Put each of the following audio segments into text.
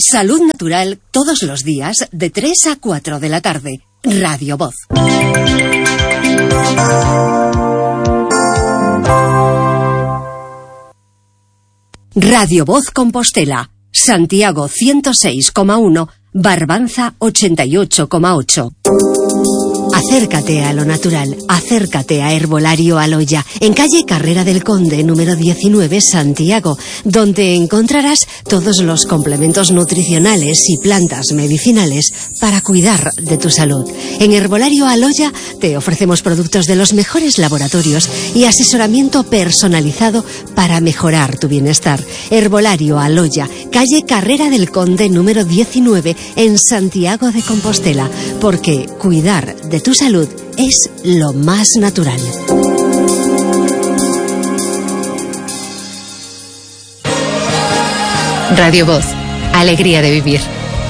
Salud Natural todos los días de 3 a 4 de la tarde. Radio Voz. Radio Voz Compostela. Santiago 106,1, Barbanza 88,8. Acércate a lo natural, acércate a Herbolario Aloya, en calle Carrera del Conde, número 19, Santiago, donde encontrarás todos los complementos nutricionales y plantas medicinales para cuidar de tu salud. En Herbolario Aloya te ofrecemos productos de los mejores laboratorios y asesoramiento personalizado para mejorar tu bienestar. Herbolario Aloya, calle Carrera del Conde, número 19, en Santiago de Compostela, porque cuidar de tu salud es lo más natural. Radio Voz, alegría de vivir.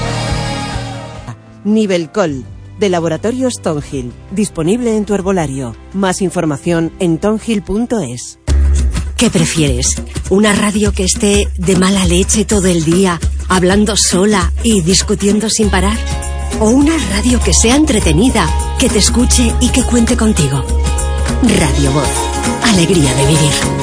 Nivelcol, de Laboratorios Tonhill, disponible en tu herbolario. Más información en tonhill.es. ¿Qué prefieres? ¿Una radio que esté de mala leche todo el día, hablando sola y discutiendo sin parar? ¿O una radio que sea entretenida, que te escuche y que cuente contigo? Radio Voz, alegría de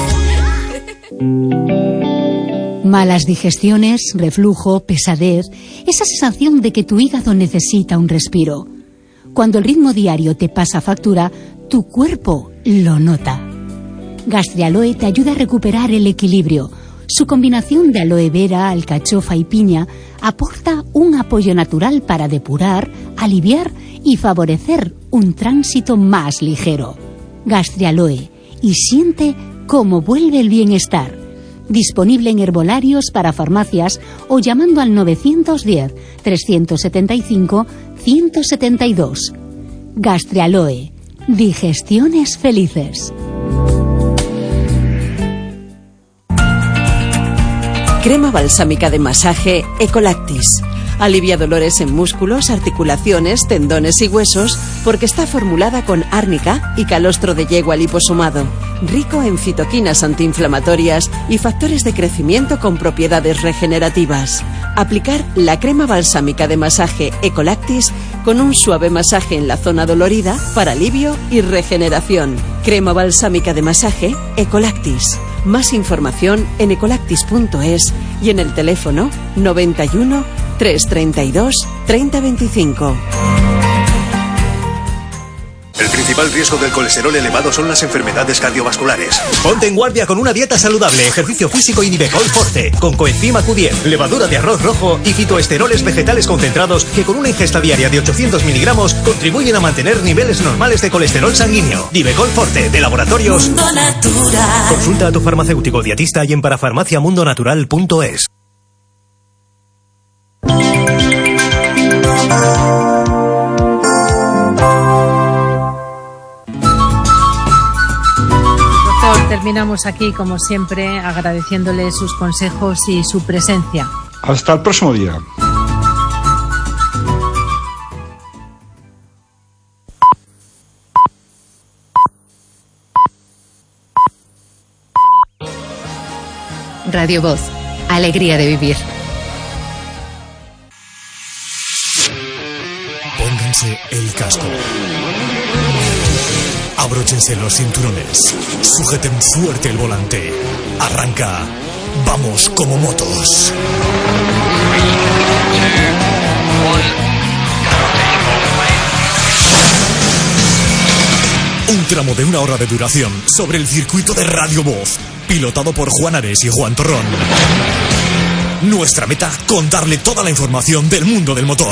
vivir. Malas digestiones, reflujo, pesadez, esa sensación de que tu hígado necesita un respiro. Cuando el ritmo diario te pasa factura, tu cuerpo lo nota. Gastrialoe te ayuda a recuperar el equilibrio. Su combinación de aloe vera, alcachofa y piña aporta un apoyo natural para depurar, aliviar y favorecer un tránsito más ligero. Gastrialoe, y siente cómo vuelve el bienestar. Disponible en herbolarios para farmacias o llamando al 910-375-172. Gastrialoe, digestiones felices. Crema balsámica de masaje Ecolactis. Alivia dolores en músculos, articulaciones, tendones y huesos porque está formulada con árnica y calostro de yegua liposomado. Rico en fitoquinas antiinflamatorias y factores de crecimiento con propiedades regenerativas. Aplicar la crema balsámica de masaje Ecolactis con un suave masaje en la zona dolorida para alivio y regeneración. Crema balsámica de masaje Ecolactis. Más información en ecolactis.es y en el teléfono 91 332 3025. El principal riesgo del colesterol elevado son las enfermedades cardiovasculares. Ponte en guardia con una dieta saludable, ejercicio físico y Nivecol Forte, con coenzima Q10, levadura de arroz rojo y fitoesteroles vegetales concentrados que con una ingesta diaria de 800 miligramos contribuyen a mantener niveles normales de colesterol sanguíneo. Nivecol Forte, de Laboratorios Mundo Natural. Consulta a tu farmacéutico dietista y en parafarmaciamundonatural.es. Terminamos aquí, como siempre, agradeciéndole sus consejos y su presencia. Hasta el próximo día. Radio Voz, alegría de vivir. Pónganse el casco. Abróchense los cinturones. Sujeten fuerte el volante. Arranca. Vamos como motos. Un tramo de 1 hora de duración sobre el circuito de Radio Voz, pilotado por Juan Ares y Juan Torrón. Nuestra meta, contarle toda la información del mundo del motor.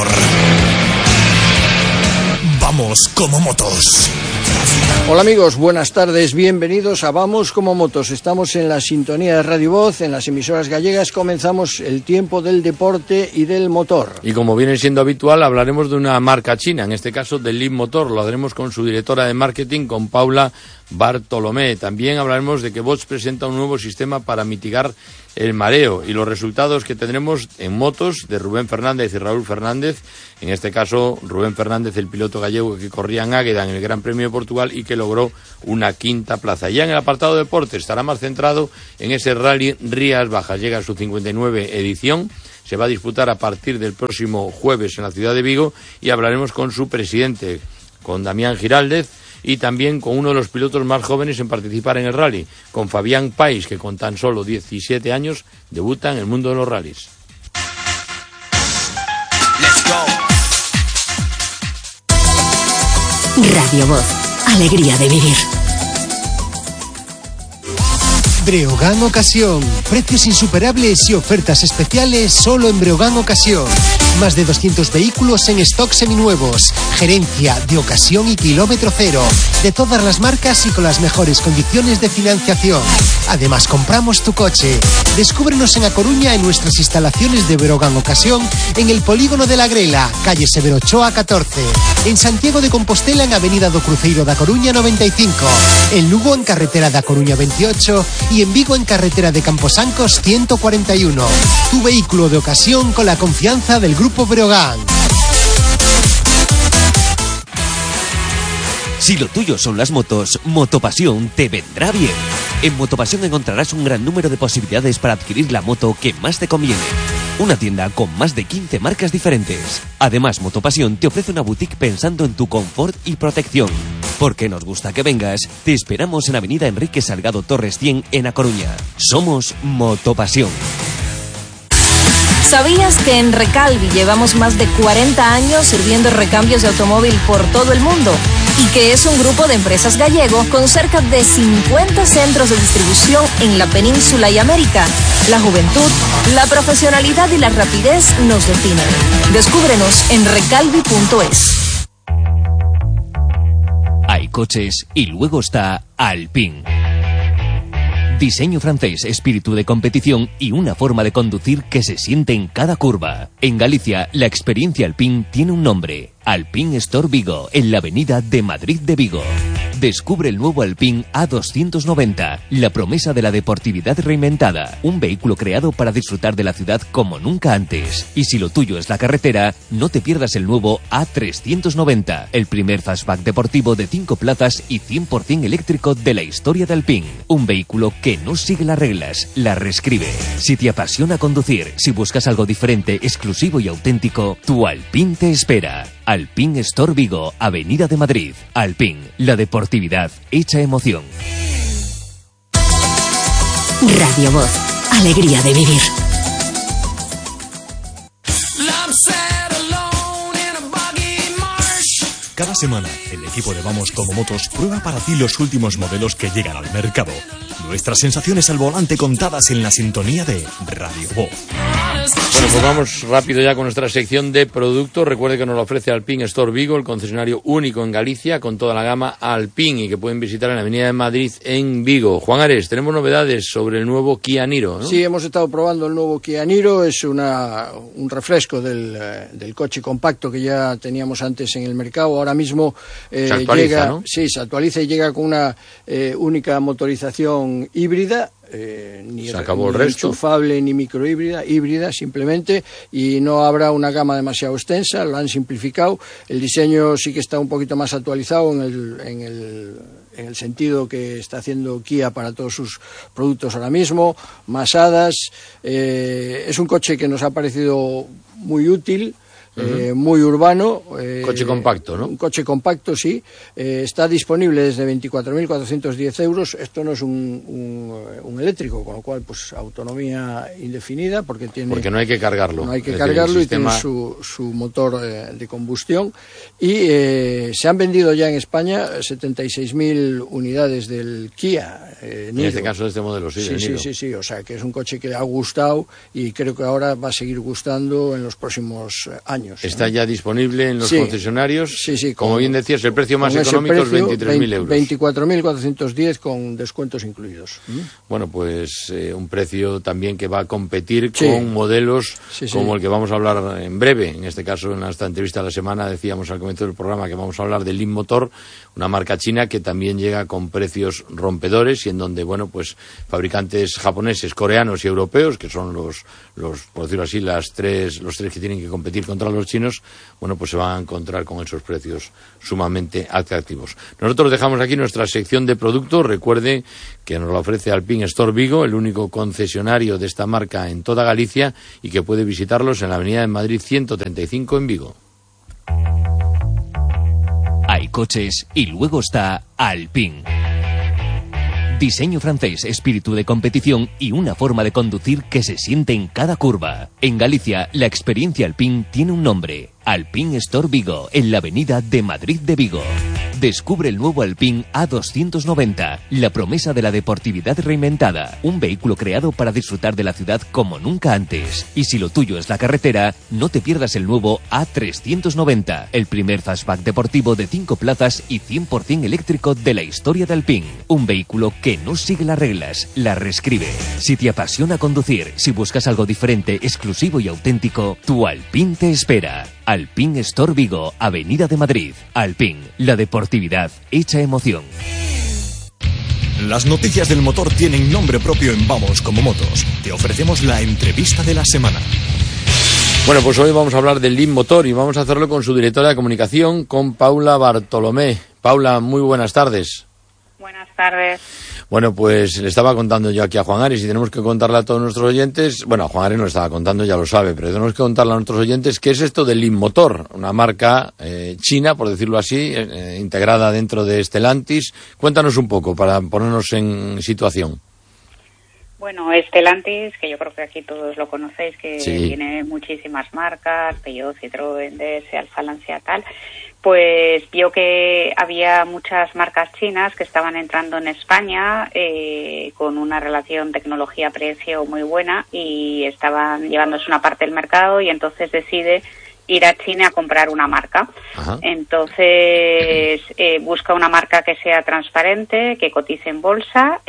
Vamos como motos. Hola amigos, buenas tardes, bienvenidos a Vamos como Motos. Estamos en la sintonía de Radio Voz, en las emisoras gallegas. Comenzamos el tiempo del deporte y del motor. Y como viene siendo habitual, hablaremos de una marca china, en este caso del Leapmotor. Lo haremos con su directora de marketing, con Paula Bartolomé. También hablaremos de que Bosch presenta un nuevo sistema para mitigar el mareo y los resultados que tendremos en motos de Rubén Fernández y Raúl Fernández. En este caso, Rubén Fernández, el piloto gallego que corría en Águeda en el Gran Premio de Portugal y que logró una quinta plaza. Ya en el apartado de deporte estará más centrado en ese Rally Rías Bajas. Llega a su 59 edición. Se va a disputar a partir del próximo jueves en la ciudad de Vigo y hablaremos con su presidente, con Damián Giraldez, y también con uno de los pilotos más jóvenes en participar en el rally, con Fabián Pais, que con tan solo 17 años debuta en el mundo de los rallies. Radio Voz, alegría de vivir. Breogán Ocasión, precios insuperables y ofertas especiales solo en Breogán Ocasión. Más de 200 vehículos en stock seminuevos, gerencia de ocasión y kilómetro cero, de todas las marcas y con las mejores condiciones de financiación. Además, compramos tu coche. Descúbrenos en A Coruña en nuestras instalaciones de Breogán Ocasión, en el Polígono de la Grela, calle Severo Ochoa 14. En Santiago de Compostela en Avenida do Cruceiro da Coruña 95. En Lugo en carretera da Coruña 28 y en Vigo en carretera de Camposancos 141. Tu vehículo de ocasión con la confianza del Grupo Breogán. Si lo tuyo son las motos, Motopasión te vendrá bien. En Motopasión encontrarás un gran número de posibilidades para adquirir la moto que más te conviene. Una tienda con más de 15 marcas diferentes. Además, Motopasión te ofrece una boutique pensando en tu confort y protección. Porque nos gusta que vengas, te esperamos en Avenida Enrique Salgado Torres 100 en A Coruña. Somos Motopasión. ¿Sabías que en Recalvi llevamos más de 40 años sirviendo recambios de automóvil por todo el mundo? Y que es un grupo de empresas gallego con cerca de 50 centros de distribución en la península y América. La juventud, la profesionalidad y la rapidez nos definen. Descúbrenos en recalvi.es. Hay coches y luego está Alpine. Diseño francés, espíritu de competición y una forma de conducir que se siente en cada curva. En Galicia, la experiencia Alpine tiene un nombre: Alpine Store Vigo, en la avenida de Madrid de Vigo. Descubre el nuevo Alpine A290, la promesa de la deportividad reinventada. Un vehículo creado para disfrutar de la ciudad como nunca antes. Y si lo tuyo es la carretera, no te pierdas el nuevo A390, el primer fastback deportivo de 5 plazas y 100% eléctrico de la historia de Alpine. Un vehículo que no sigue las reglas, las reescribe. Si te apasiona conducir, si buscas algo diferente, exclusivo y auténtico, tu Alpine te espera. Alpine Store Vigo, Avenida de Madrid. Alpine, la deportividad hecha emoción. Radio Voz, alegría de vivir. Cada semana, el equipo de Vamos Como Motos prueba para ti los últimos modelos que llegan al mercado. Nuestras sensaciones al volante contadas en la sintonía de Radio Voz. Bueno, pues vamos rápido ya con nuestra sección de productos. Recuerde que nos lo ofrece Alpine Store Vigo, el concesionario único en Galicia con toda la gama Alpine y que pueden visitar en la Avenida de Madrid en Vigo. Juan Ares, tenemos novedades sobre el nuevo Kia Niro, ¿no? Sí, hemos estado probando el nuevo Kia Niro. Es un refresco del coche compacto que ya teníamos antes en el mercado. Ahora mismo se actualiza, llega, ¿no? Sí, se actualiza y llega con una única motorización híbrida. Ni enchufable ni microhíbrida, híbrida simplemente, y no habrá una gama demasiado extensa, lo han simplificado. El diseño sí que está un poquito más actualizado en el sentido que está haciendo Kia para todos sus productos ahora mismo, más hadas. Es un coche que nos ha parecido muy útil. Muy urbano. Coche compacto, ¿no? Un coche compacto, sí. Está disponible desde 24.410 euros. Esto no es un eléctrico, con lo cual, pues, autonomía indefinida, porque no hay que cargarlo. No hay que cargarlo y tiene su motor de combustión. Y se han vendido ya en España 76.000 unidades del Kia Niro. En este caso, de este modelo, sí. Sí. O sea, que es un coche que ha gustado y creo que ahora va a seguir gustando en los próximos años. años. Está ya disponible en los concesionarios. Sí, como bien decías, el precio más económico es 23.000 euros. 24.410 con descuentos incluidos. Bueno, pues un precio también que va a competir con modelos como el que vamos a hablar en breve. En este caso, en esta entrevista de la semana, decíamos al comienzo del programa que vamos a hablar de Leapmotor, una marca china que también llega con precios rompedores y en donde, bueno, pues fabricantes japoneses, coreanos y europeos, que son los por decirlo así, los tres que tienen que competir contra los chinos, bueno, pues se van a encontrar con esos precios sumamente atractivos. Nosotros dejamos aquí nuestra sección de productos. Recuerde que nos la ofrece Alpine Store Vigo, el único concesionario de esta marca en toda Galicia, y que puede visitarlos en la avenida de Madrid 135 en Vigo. Hay coches y luego está Alpine. Diseño francés, espíritu de competición y una forma de conducir que se siente en cada curva. En Galicia, la experiencia Alpine tiene un nombre: Alpine Store Vigo, en la avenida de Madrid de Vigo. Descubre el nuevo Alpine A290, la promesa de la deportividad reinventada. Un vehículo creado para disfrutar de la ciudad como nunca antes. Y si lo tuyo es la carretera, no te pierdas el nuevo A390, el primer fastback deportivo de 5 plazas y 100% eléctrico de la historia de Alpine. Un vehículo que no sigue las reglas, las reescribe. Si te apasiona conducir, si buscas algo diferente, exclusivo y auténtico, tu Alpine te espera. Alpine Store Vigo, Avenida de Madrid. Alpine, la deportividad hecha emoción. Las noticias del motor tienen nombre propio en Vamos Como Motos. Te ofrecemos la entrevista de la semana. Bueno, pues hoy vamos a hablar del Leapmotor y vamos a hacerlo con su directora de comunicación, con Paula Bartolomé. Paula, muy buenas tardes. Buenas tardes. Bueno, pues le estaba contando yo aquí a Juan Ares y tenemos que contarle a todos nuestros oyentes, bueno, a Juan Ares no le estaba contando, ya lo sabe, pero tenemos que contarle a nuestros oyentes qué es esto del Leapmotor, una marca china, por decirlo así, integrada dentro de Stellantis. Cuéntanos un poco para ponernos en situación. Bueno, Stellantis, que yo creo que aquí todos lo conocéis, que tiene muchísimas marcas, Peugeot, Citroën, DS, Alfa Lancia, tal, pues vio que había muchas marcas chinas que estaban entrando en España con una relación tecnología-precio muy buena y estaban llevándose una parte del mercado, y entonces decide ir a China a comprar una marca. Ajá. Entonces busca una marca que sea transparente, que cotice en bolsa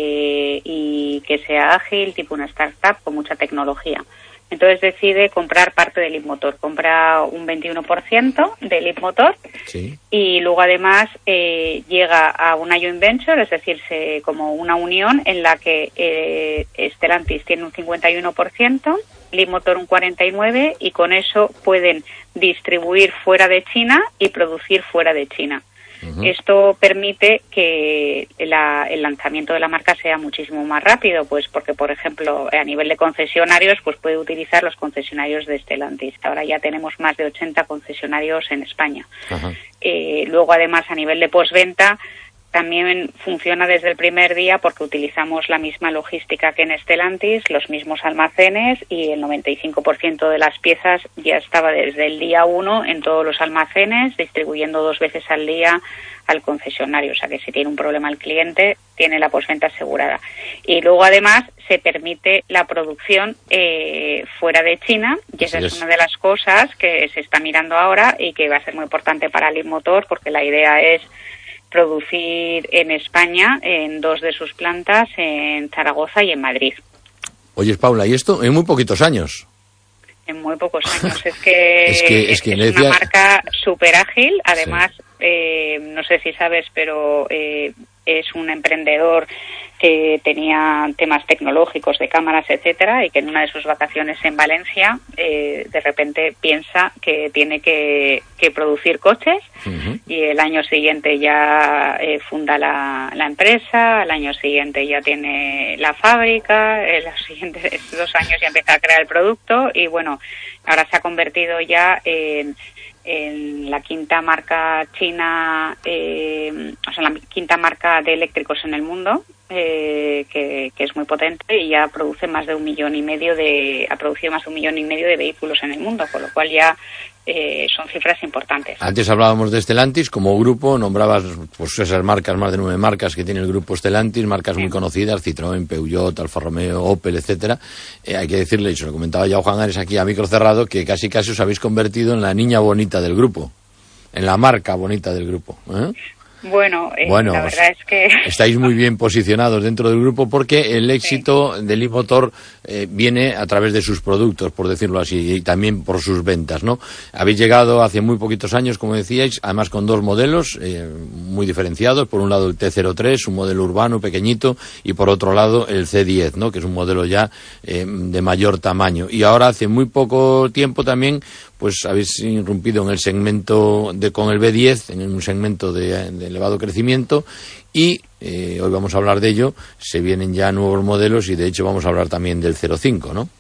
y que sea ágil, tipo una startup con mucha tecnología. Entonces decide comprar parte de Leapmotor, compra un 21% de Leapmotor y luego además llega a una joint venture, es decir, como una unión en la que Stellantis tiene un 51%, Leapmotor un 49%, y con eso pueden distribuir fuera de China y producir fuera de China. Esto permite que el lanzamiento de la marca sea muchísimo más rápido, pues porque, por ejemplo, a nivel de concesionarios, pues puede utilizar los concesionarios de Stellantis. Ahora ya tenemos más de 80 concesionarios en España. Luego, además, a nivel de postventa, también funciona desde el primer día porque utilizamos la misma logística que en Stellantis, los mismos almacenes, y el 95% de las piezas ya estaba desde el día 1 en todos los almacenes, distribuyendo 2 veces al día al concesionario. O sea que si tiene un problema el cliente, tiene la postventa asegurada. Y luego además se permite la producción fuera de China, y esa es una de las cosas que se está mirando ahora y que va a ser muy importante para Leapmotor, porque la idea es producir en España en 2 de sus plantas, en Zaragoza y en Madrid. Oye, Paula, ¿y esto en muy poquitos años? En muy pocos años. Es que es una marca súper ágil. Además, no sé si sabes, pero es un emprendedor que tenía temas tecnológicos de cámaras, etcétera, y que en una de sus vacaciones en Valencia de repente piensa que tiene que producir coches, y el año siguiente ya funda la empresa, al año siguiente ya tiene la fábrica, en los siguientes 2 años ya empieza a crear el producto, y bueno, ahora se ha convertido ya en la quinta marca china, o sea, la quinta marca de eléctricos en el mundo, que es muy potente y ya produce más de 1,5 millones ha producido más de 1,5 millones de vehículos en el mundo, con lo cual ya son cifras importantes. Antes hablábamos de Stellantis como grupo, nombrabas pues esas marcas, más de 9 marcas que tiene el grupo Stellantis, marcas muy conocidas, Citroën, Peugeot, Alfa Romeo, Opel, etcétera. Hay que decirle, y se lo comentaba ya Juan Ares aquí a micro cerrado, que casi os habéis convertido en la niña bonita del grupo, en la marca bonita del grupo, ¿eh? Bueno, la verdad es que... Estáis muy bien posicionados dentro del grupo porque el éxito del e-motor viene a través de sus productos, por decirlo así, y también por sus ventas, ¿no? Habéis llegado hace muy poquitos años, como decíais, además con 2 modelos muy diferenciados. Por un lado el T03, un modelo urbano pequeñito, y por otro lado el C10, ¿no? Que es un modelo ya de mayor tamaño. Y ahora hace muy poco tiempo también pues habéis irrumpido en el segmento con el B10, en un segmento de elevado crecimiento, y hoy vamos a hablar de ello. Se vienen ya nuevos modelos y de hecho vamos a hablar también del 05, ¿no?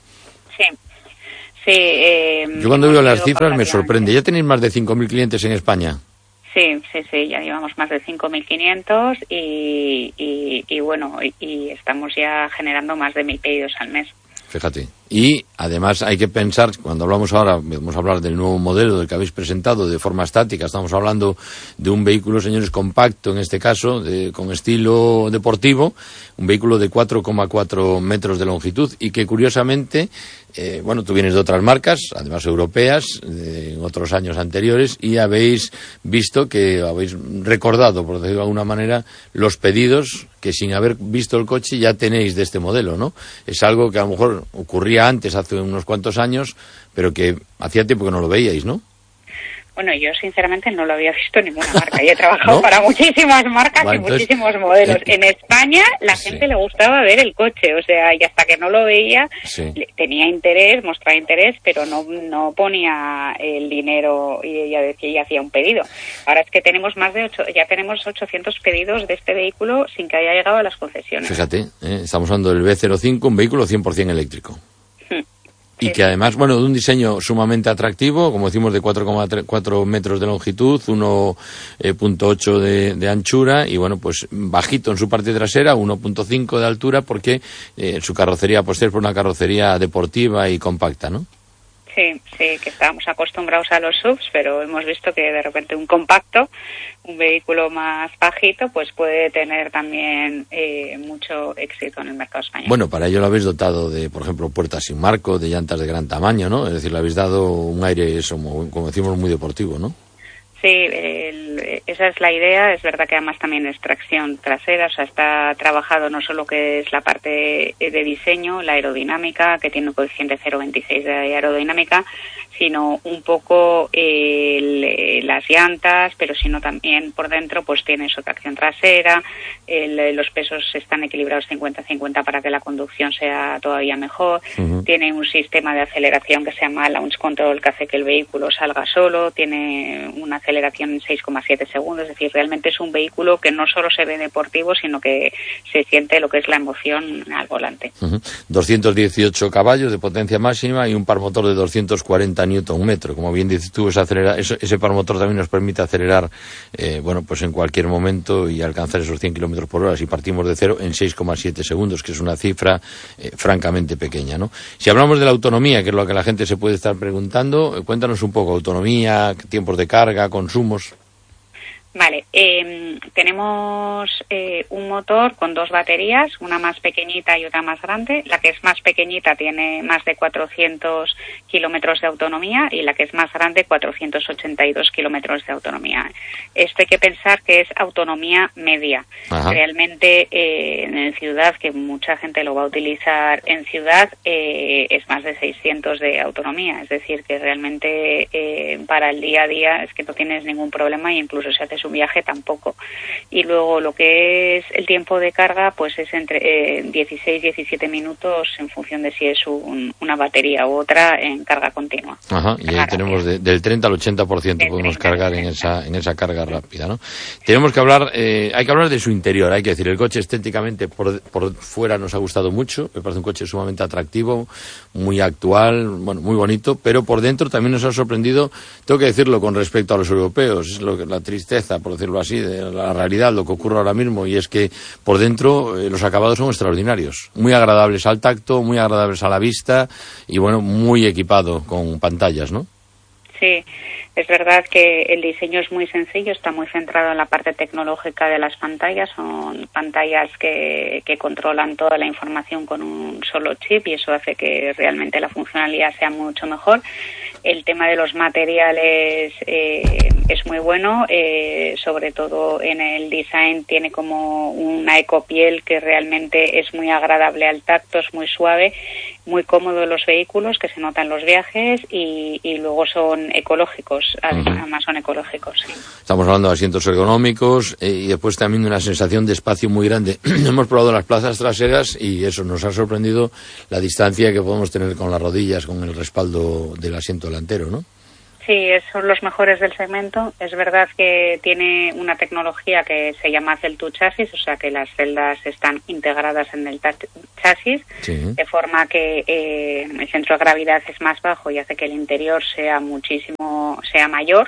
Sí. Yo cuando veo las cifras me sorprende. ¿Ya tenéis más de 5.000 clientes en España? Sí, ya llevamos más de 5.500 y bueno, y estamos ya generando más de 1.000 pedidos al mes. Fíjate. Y además hay que pensar, cuando hablamos ahora, vamos a hablar del nuevo modelo del que habéis presentado de forma estática. Estamos hablando de un vehículo, señores, compacto, en este caso, con estilo deportivo, un vehículo de 4,4 metros de longitud y que curiosamente, tú vienes de otras marcas, además europeas, en otros años anteriores, y habéis visto que habéis recordado, por decirlo de alguna manera, los pedidos que sin haber visto el coche ya tenéis de este modelo, ¿no? Es algo que a lo mejor ocurría antes, hace unos cuantos años, pero que hacía tiempo que no lo veíais, ¿no? Bueno, yo sinceramente no lo había visto en ninguna marca. Yo he trabajado para muchísimas marcas y muchísimos modelos. En España la gente le gustaba ver el coche, o sea, y hasta que no lo veía tenía interés, mostraba interés, pero no ponía el dinero y ya decía y hacía un pedido. Ahora es que tenemos ya tenemos 800 pedidos de este vehículo sin que haya llegado a las concesiones. Fíjate, estamos hablando del B05, un vehículo 100% eléctrico. Y que además, de un diseño sumamente atractivo, como decimos, de 4,4 metros de longitud, 1,8 de anchura y, pues bajito en su parte trasera, 1,5 de altura, porque su carrocería posterior es una carrocería deportiva y compacta, ¿no? Sí, que estábamos acostumbrados a los SUVs, pero hemos visto que de repente un compacto, un vehículo más bajito, pues puede tener también mucho éxito en el mercado español. Bueno, para ello lo habéis dotado de, por ejemplo, puertas sin marco, de llantas de gran tamaño, ¿no? Es decir, le habéis dado un aire, como decimos, muy deportivo, ¿no? Sí, esa es la idea. Es verdad que además también es tracción trasera, o sea, está trabajado no solo que es la parte de diseño, la aerodinámica, que tiene un coeficiente 0,26 de aerodinámica, sino un poco las llantas, pero sino también por dentro pues tiene su tracción trasera, los pesos están equilibrados 50-50 para que la conducción sea todavía mejor, tiene un sistema de aceleración que se llama Launch Control que hace que el vehículo salga solo, tiene una aceleración en 6,7 segundos, es decir, realmente es un vehículo que no solo se ve deportivo, sino que se siente lo que es la emoción al volante. 218 caballos de potencia máxima y un par motor de 240 Nm. Como bien dices tú, ese par motor también nos permite acelerar pues en cualquier momento y alcanzar esos 100 km por hora si partimos de cero en 6,7 segundos, que es una cifra francamente pequeña, ¿no? Si hablamos de la autonomía, que es lo que la gente se puede estar preguntando, cuéntanos un poco, autonomía, tiempos de carga, consumos. Vale, tenemos un motor con 2 baterías, una más pequeñita y otra más grande. La que es más pequeñita tiene más de 400 kilómetros de autonomía y la que es más grande 482 kilómetros de autonomía. Esto hay que pensar que es autonomía media. Ajá. Realmente en ciudad, que mucha gente lo va a utilizar en ciudad, es más de 600 de autonomía. Es decir, que realmente para el día a día es que no tienes ningún problema e incluso si haces un viaje tampoco. Y luego lo que es el tiempo de carga pues es entre 16-17 minutos en función de si es una batería u otra en carga continua. Ajá, y ahí tenemos del 30 al 80% podemos cargar en esa carga rápida, ¿no? Tenemos que hablar, hay que hablar de su interior, hay que decir, el coche estéticamente por fuera nos ha gustado mucho, me parece un coche sumamente atractivo, muy actual, muy bonito, pero por dentro también nos ha sorprendido, tengo que decirlo con respecto a los europeos, es la tristeza realista, por decirlo así, de la realidad, lo que ocurre ahora mismo, y es que por dentro los acabados son extraordinarios, muy agradables al tacto, muy agradables a la vista y bueno, muy equipado con pantallas, ¿no? Sí, es verdad que el diseño es muy sencillo, está muy centrado en la parte tecnológica de las pantallas. Son pantallas que controlan toda la información con un solo chip y eso hace que realmente la funcionalidad sea mucho mejor. El tema de los materiales es muy bueno, sobre todo en el design tiene como una ecopiel que realmente es muy agradable al tacto, es muy suave, muy cómodo en los vehículos, que se nota en los viajes y luego son ecológicos, además son ecológicos. Sí. Estamos hablando de asientos ergonómicos y después también de una sensación de espacio muy grande. Hemos probado las plazas traseras y eso nos ha sorprendido la distancia que podemos tener con las rodillas, con el respaldo del asiento delantero, ¿no? Sí, son los mejores del segmento. Es verdad que tiene una tecnología que se llama Cell2 Chassis, o sea que las celdas están integradas en el chasis, sí, de forma que el centro de gravidad es más bajo y hace que el interior sea mayor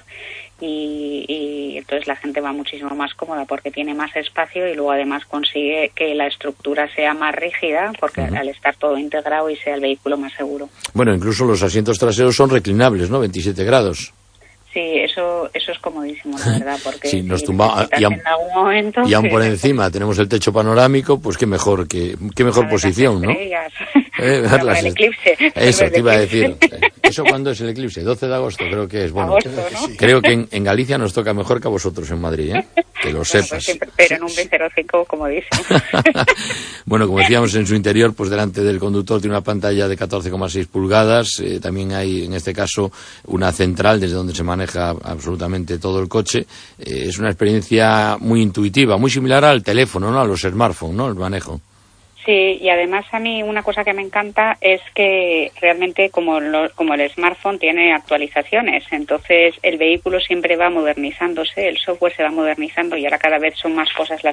y entonces la gente va muchísimo más cómoda porque tiene más espacio y luego además consigue que la estructura sea más rígida porque al estar todo integrado y sea el vehículo más seguro. Bueno, incluso los asientos traseros son reclinables, ¿no? 27 grados. Sí, eso es comodísimo, la verdad, porque sí, nos tumba y aún por encima tenemos el techo panorámico, pues qué mejor posición, ¿no? Verlas, el eclipse. Eso te iba a decir. ¿Eso cuándo es el eclipse? 12 de agosto, creo que es. Bueno, agosto, ¿no? Creo que en Galicia nos toca mejor que a vosotros en Madrid, ¿eh? Que lo sepas. Pues siempre, pero en un 20.5, como dicen. Bueno, como decíamos, en su interior, pues delante del conductor tiene una pantalla de 14,6 pulgadas. También hay, en este caso, una central desde donde se maneja absolutamente todo el coche. Es una experiencia muy intuitiva, muy similar al teléfono, ¿no? A los smartphones, ¿no? El manejo. Sí, y además a mí una cosa que me encanta es que realmente como el smartphone tiene actualizaciones, entonces el vehículo siempre va modernizándose, el software se va modernizando y ahora cada vez son más cosas las